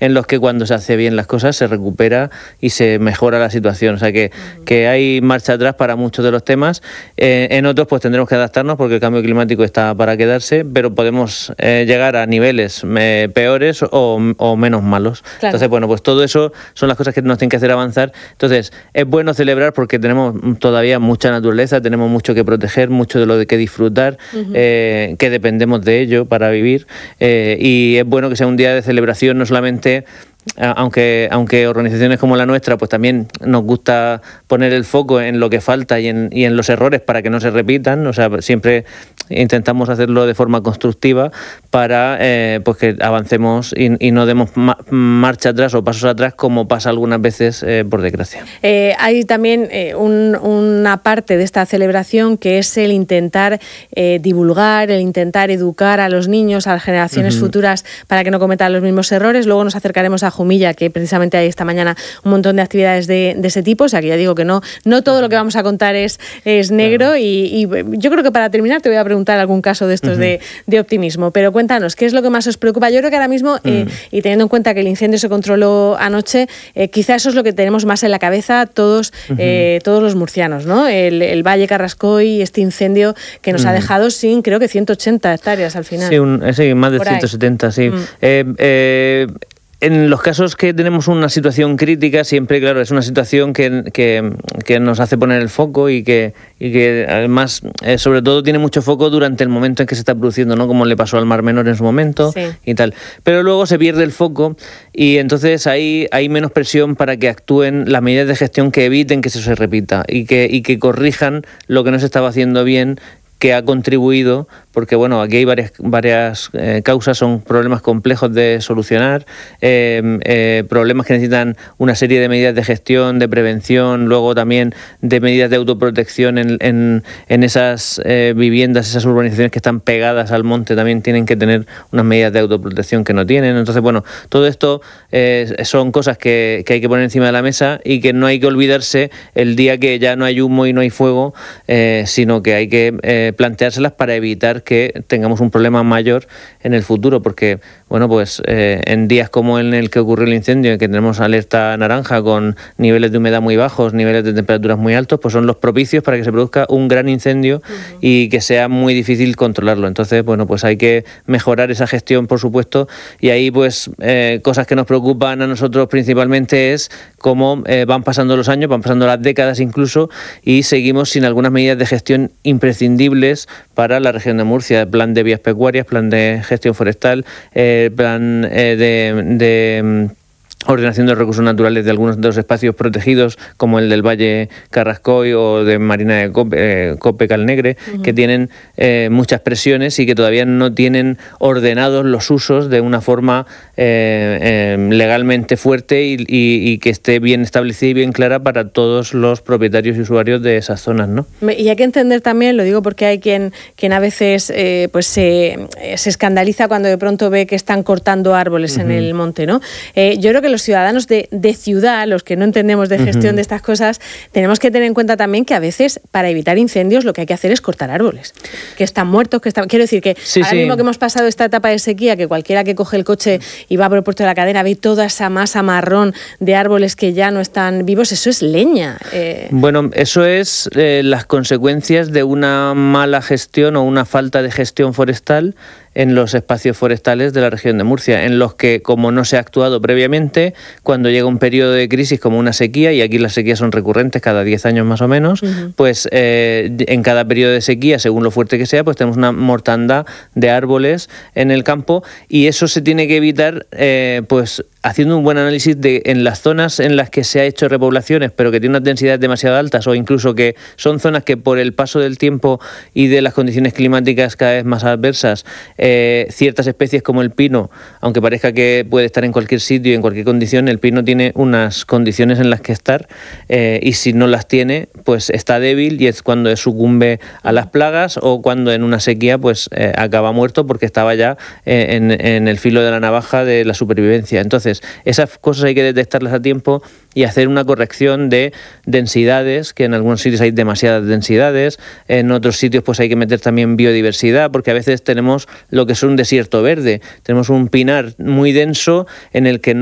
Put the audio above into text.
en los que cuando se hace bien las cosas se recupera y se mejora la situación. O sea que hay marcha atrás para muchos de los temas. En otros pues tendremos que adaptarnos porque el cambio climático está para quedarse, pero podemos llegar a niveles peores o menos malos. Claro. Entonces, bueno, pues todo eso son las cosas que nos tienen que hacer avanzar. Entonces, es bueno celebrar porque tenemos todavía mucha naturaleza, tenemos mucho que proteger, mucho de lo que disfrutar, que dependemos de ello para vivir, y es bueno que sea un día de celebración, no solamente... Aunque organizaciones como la nuestra pues también nos gusta poner el foco en lo que falta y en los errores para que no se repitan, o sea, siempre intentamos hacerlo de forma constructiva para pues que avancemos y no demos marcha atrás o pasos atrás como pasa algunas veces, por desgracia. Hay también una parte de esta celebración que es el intentar divulgar, el intentar educar a los niños, a las generaciones futuras para que no cometan los mismos errores. Luego nos acercaremos a Jumilla, que precisamente hay esta mañana un montón de actividades de ese tipo, o sea que ya digo que no todo lo que vamos a contar es negro. Claro. Y yo creo que para terminar te voy a preguntar algún caso de estos de optimismo, pero cuéntanos, ¿qué es lo que más os preocupa? Yo creo que ahora mismo, y teniendo en cuenta que el incendio se controló anoche, quizá eso es lo que tenemos más en la cabeza todos los murcianos, ¿no? El Valle Carrascoy, este incendio que nos ha dejado sin, creo que 180 hectáreas al final. Sí, más de 170, sí. En los casos que tenemos una situación crítica, siempre, claro, es una situación que nos hace poner el foco y que además, sobre todo, tiene mucho foco durante el momento en que se está produciendo, ¿no? Como le pasó al Mar Menor en su momento y tal. Pero luego se pierde el foco y entonces hay menos presión para que actúen las medidas de gestión que eviten que eso se repita y que corrijan lo que no se estaba haciendo bien, que ha contribuido, porque bueno, aquí hay varias causas, son problemas complejos de solucionar, problemas que necesitan una serie de medidas de gestión, de prevención, luego también de medidas de autoprotección en esas viviendas, esas urbanizaciones que están pegadas al monte, también tienen que tener unas medidas de autoprotección que no tienen. Entonces, bueno, todo esto son cosas que hay que poner encima de la mesa y que no hay que olvidarse el día que ya no hay humo y no hay fuego, sino que hay que planteárselas para evitar que tengamos un problema mayor en el futuro, porque bueno, pues en días como en el que ocurrió el incendio, en que tenemos alerta naranja con niveles de humedad muy bajos, niveles de temperaturas muy altos, pues son los propicios para que se produzca un gran incendio y que sea muy difícil controlarlo. Entonces, bueno, pues hay que mejorar esa gestión, por supuesto, y ahí pues cosas que nos preocupan a nosotros principalmente es cómo van pasando los años, van pasando las décadas incluso, y seguimos sin algunas medidas de gestión imprescindibles para la región de Murcia, plan de vías pecuarias, plan de gestión forestal, plan de ordenación de recursos naturales de algunos de los espacios protegidos, como el del Valle Carrascoy o de Marina de Cope Calnegre, que tienen muchas presiones y que todavía no tienen ordenados los usos de una forma legalmente fuerte y que esté bien establecida y bien clara para todos los propietarios y usuarios de esas zonas, ¿no? Y hay que entender también, lo digo porque hay quien a veces pues se escandaliza cuando de pronto ve que están cortando árboles en el monte, ¿no? Yo creo que los ciudadanos de ciudad, los que no entendemos de gestión de estas cosas, tenemos que tener en cuenta también que a veces para evitar incendios lo que hay que hacer es cortar árboles, que están muertos, quiero decir que ahora mismo que hemos pasado esta etapa de sequía, que cualquiera que coge el coche y va por el puerto de la Cadena ve toda esa masa marrón de árboles que ya no están vivos, eso es leña. Bueno, eso es las consecuencias de una mala gestión o una falta de gestión forestal en los espacios forestales de la región de Murcia, en los que, como no se ha actuado previamente, cuando llega un periodo de crisis como una sequía, y aquí las sequías son recurrentes cada 10 años más o menos, pues en cada periodo de sequía, según lo fuerte que sea, pues tenemos una mortandad de árboles en el campo, y eso se tiene que evitar pues haciendo un buen análisis en las zonas en las que se ha hecho repoblaciones, pero que tienen unas densidades demasiado altas, o incluso que son zonas que por el paso del tiempo y de las condiciones climáticas cada vez más adversas, ciertas especies como el pino, aunque parezca que puede estar en cualquier sitio y en cualquier condición, el pino tiene unas condiciones en las que estar, y si no las tiene, pues está débil, y es cuando sucumbe a las plagas o cuando en una sequía pues acaba muerto porque estaba ya en el filo de la navaja de la supervivencia. Entonces, esas cosas hay que detectarlas a tiempo y hacer una corrección de densidades, que en algunos sitios hay demasiadas densidades, en otros sitios pues hay que meter también biodiversidad, porque a veces tenemos lo que es un desierto verde, tenemos un pinar muy denso en el que